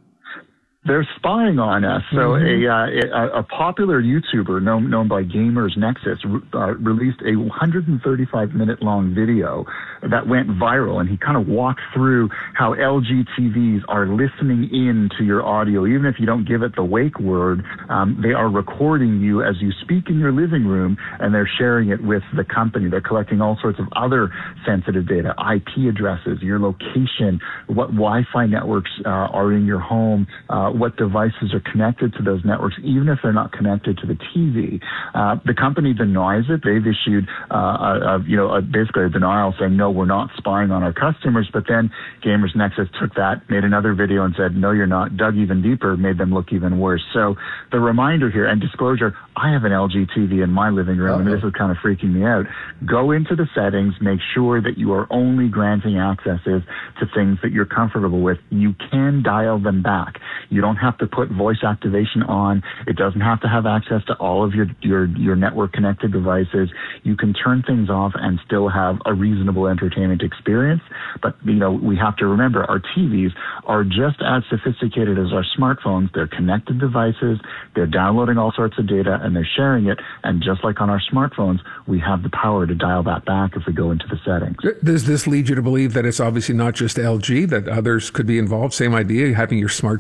They're spying on us. So mm-hmm. a, uh, a popular YouTuber known, known by Gamers Nexus uh, released a one hundred thirty-five minute long video that went viral, and he kind of walked through how L G T Vs are listening in to your audio. Even if you don't give it the wake word, um, they are recording you as you speak in your living room, and they're sharing it with the company. They're collecting all sorts of other sensitive data, I P addresses, your location, what Wi-Fi networks uh, are in your home, uh, what devices are connected to those networks, even if they're not connected to the T V. Uh, the company denies it. They've issued, uh, a, a, you know, a, basically a denial saying, no, we're not spying on our customers. But then Gamers Nexus took that, made another video and said, no, you're not, dug even deeper, made them look even worse. So the reminder here and disclosure, I have an L G T V in my living room, uh-huh. and this is kind of freaking me out. Go into the settings, make sure that you are only granting accesses to things that you're comfortable with. You can dial them back. You don't have to put voice activation on. It doesn't have to have access to all of your, your, your network connected devices. You can turn things off and still have a reasonable entertainment experience. But, you know, we have to remember our T Vs are just as sophisticated as our smartphones. They're connected devices. They're downloading all sorts of data and they're sharing it. And just like on our smartphones, we have the power to dial that back if we go into the settings. Does this lead you to believe that it's obviously not just L G, that others could be involved? Same idea, having your smart T V be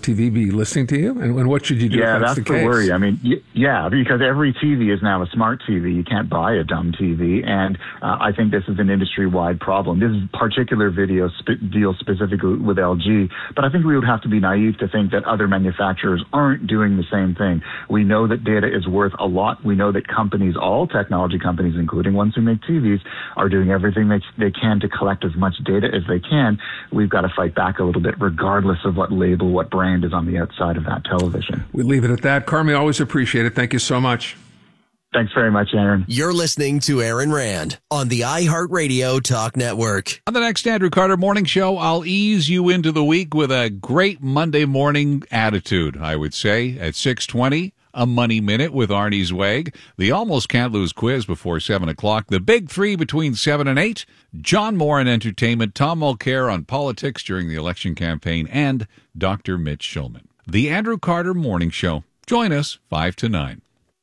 be listening to you? And, and what should you do Yeah, if that's, that's the the case? worry. I mean, y- yeah, because every T V is now a smart T V. You can't buy a dumb T V. And uh, I think this is an industry-wide problem. This is a particular video sp- deal specifically with L G, but I think we would have to be naive to think that other manufacturers aren't doing the same thing. We know that data is worth a lot. We know that companies, all technology companies, including ones who make T Vs, are doing everything they, they can to collect as much data as they can. We've got to fight back a little bit, regardless of what label, what brand is on the outside of that television. We leave it at that. Carmi, always appreciate it. Thank you so much. Thanks very much, Aaron. You're listening to Aaron Rand on the iHeartRadio Talk Network. On the next Andrew Carter Morning Show, I'll ease you into the week with a great Monday morning attitude, I would say. At six twenty, a Money Minute with Arnie Zweig. The Almost Can't Lose quiz before seven o'clock. The Big Three between seven and eight. John Moore on entertainment. Tom Mulcair on politics during the election campaign. And Doctor Mitch Schulman. The Andrew Carter Morning Show. Join us five to nine.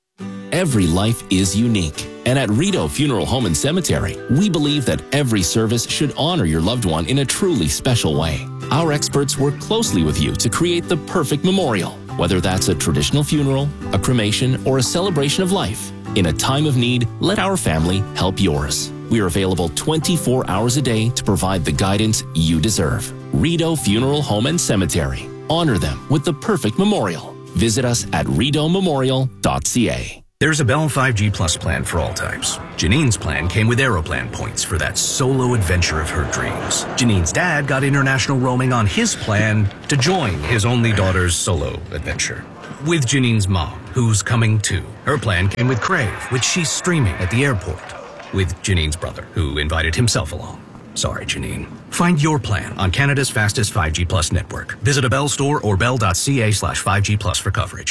Every life is unique. And at Rito Funeral Home and Cemetery, we believe that every service should honor your loved one in a truly special way. Our experts work closely with you to create the perfect memorial, whether that's a traditional funeral, a cremation, or a celebration of life. In a time of need, let our family help yours. We are available twenty-four hours a day to provide the guidance you deserve. Rito Funeral Home and Cemetery. Honor them with the perfect memorial. Visit us at rito memorial dot c a. There's a Bell five G Plus plan for all types. Janine's plan came with Aeroplan points for that solo adventure of her dreams. Janine's dad got international roaming on his plan to join his only daughter's solo adventure. With Janine's mom, who's coming too. Her plan came with Crave, which she's streaming at the airport. With Janine's brother, who invited himself along. Sorry, Janine. Find your plan on Canada's fastest five G Plus network. Visit a Bell store or bell dot c a slash five G plus for coverage.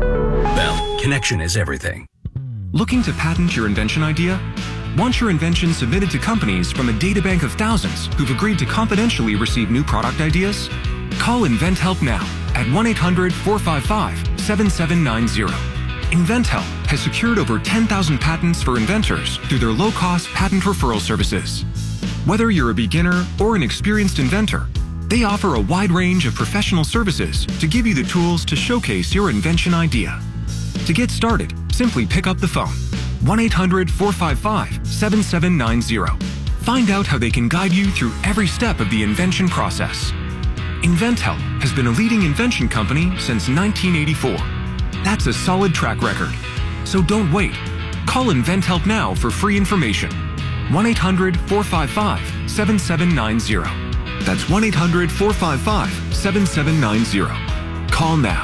Bell, connection is everything. Looking to patent your invention idea? Want your invention submitted to companies from a databank of thousands who've agreed to confidentially receive new product ideas? Call InventHelp now at one eight hundred four five five seven seven nine zero. InventHelp has secured over ten thousand patents for inventors through their low-cost patent referral services. Whether you're a beginner or an experienced inventor, they offer a wide range of professional services to give you the tools to showcase your invention idea. To get started, simply pick up the phone, one eight hundred four five five seven seven nine zero. Find out how they can guide you through every step of the invention process. InventHelp has been a leading invention company since nineteen eighty-four. That's a solid track record. So don't wait. Call InventHelp now for free information. one eight hundred four five five seven seven nine zero. That's one eight hundred four five five seven seven nine zero. Call now.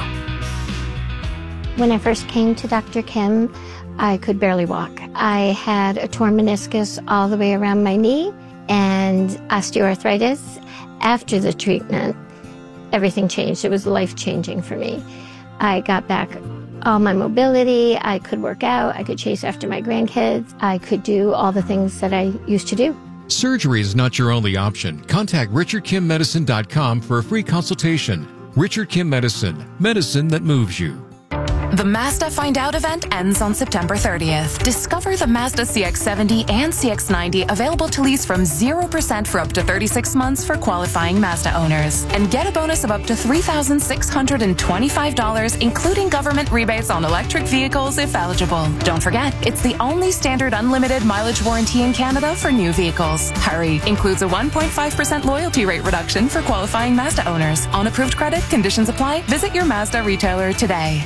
When I first came to Doctor Kim, I could barely walk. I had a torn meniscus all the way around my knee and osteoarthritis. After the treatment, everything changed. It was life-changing for me. I got back all my mobility. I could work out. I could chase after my grandkids. I could do all the things that I used to do. Surgery is not your only option. Contact richard kim medicine dot com for a free consultation. Richard Kim Medicine, medicine that moves you. The Mazda Find Out event ends on September thirtieth. Discover the Mazda C X seventy and C X ninety available to lease from zero percent for up to thirty-six months for qualifying Mazda owners. And get a bonus of up to three thousand six hundred twenty-five dollars, including government rebates on electric vehicles if eligible. Don't forget, it's the only standard unlimited mileage warranty in Canada for new vehicles. Hurry! Includes a one point five percent loyalty rate reduction for qualifying Mazda owners. On approved credit, conditions apply. Visit your Mazda retailer today.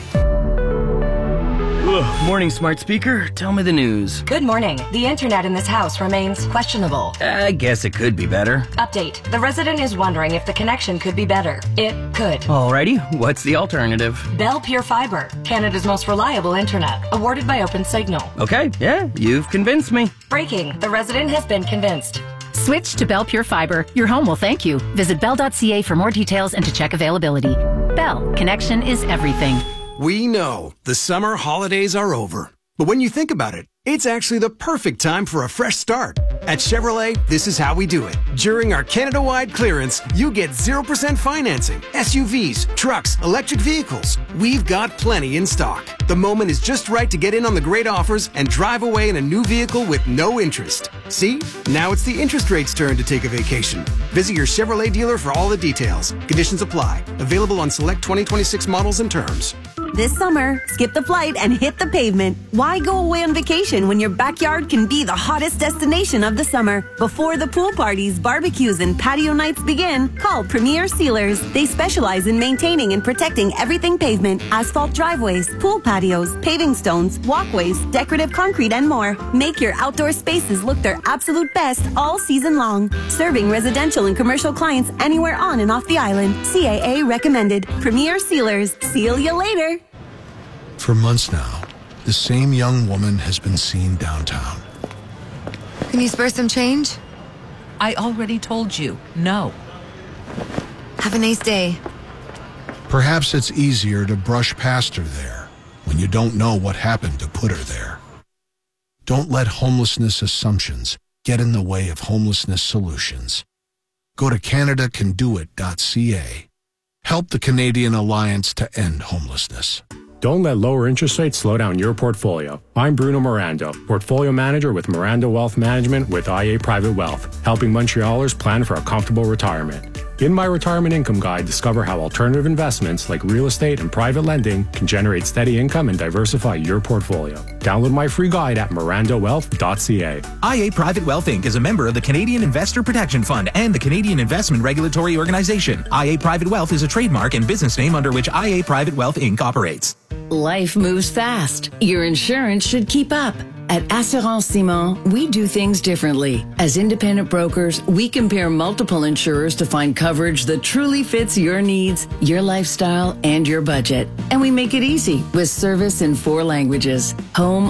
Ugh, morning, smart speaker. Tell me the news. Good morning. The internet in this house remains questionable. I guess it could be better. Update. The resident is wondering if the connection could be better. It could. Alrighty, what's the alternative? Bell Pure Fiber, Canada's most reliable internet, awarded by OpenSignal. Okay, yeah, you've convinced me. Breaking. The resident has been convinced. Switch to Bell Pure Fiber. Your home will thank you. Visit bell dot c a for more details and to check availability. Bell, connection is everything. We know the summer holidays are over. But when you think about it, it's actually the perfect time for a fresh start. At Chevrolet, this is how we do it. During our Canada-wide clearance, you get zero percent financing. S U Vs, trucks, electric vehicles. We've got plenty in stock. The moment is just right to get in on the great offers and drive away in a new vehicle with no interest. See? Now it's the interest rate's turn to take a vacation. Visit your Chevrolet dealer for all the details. Conditions apply. Available on select twenty twenty-six models and terms. This summer, skip the flight and hit the pavement. Why go away on vacation when your backyard can be the hottest destination of the summer? Before the pool parties, barbecues, and patio nights begin, call Premier Sealers. They specialize in maintaining and protecting everything pavement, asphalt driveways, pool patios, paving stones, walkways, decorative concrete, and more. Make your outdoor spaces look their absolute best all season long. Serving residential and commercial clients anywhere on and off the island. C A A recommended. Premier Sealers. Seal you later. For months now, the same young woman has been seen downtown. Can you spare some change? I already told you, no. Have a nice day. Perhaps it's easier to brush past her there when you don't know what happened to put her there. Don't let homelessness assumptions get in the way of homelessness solutions. Go to Canada Can Do It dot C A. Help the Canadian Alliance to End Homelessness. Don't let lower interest rates slow down your portfolio. I'm Bruno Miranda, Portfolio Manager with Miranda Wealth Management with I A Private Wealth, helping Montrealers plan for a comfortable retirement. In my Retirement Income Guide, discover how alternative investments like real estate and private lending can generate steady income and diversify your portfolio. Download my free guide at Miranda Wealth dot C A. I A Private Wealth Incorporated is a member of the Canadian Investor Protection Fund and the Canadian Investment Regulatory Organization. I A Private Wealth is a trademark and business name under which I A Private Wealth Incorporated operates. Life moves fast. Your insurance should keep up. At Assurance Simon, we do things differently. As independent brokers, we compare multiple insurers to find coverage that truly fits your needs, your lifestyle, and your budget. And we make it easy with service in four languages: home,